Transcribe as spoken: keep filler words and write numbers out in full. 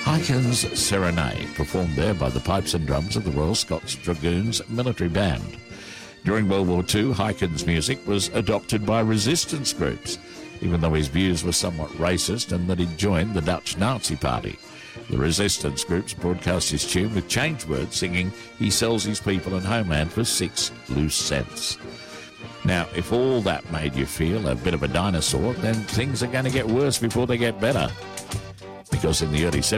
Hyken's Serenade, performed there by the pipes and drums of the Royal Scots Dragoons Military Band. During World War Two, Hyken's music was adopted by resistance groups, even though his views were somewhat racist and that he'd joined the Dutch Nazi Party. The resistance groups broadcast his tune with change words singing, "He sells his people and homeland for six loose cents." Now, if all that made you feel a bit of a dinosaur, then things are going to get worse before they get better. Because in the early seventies,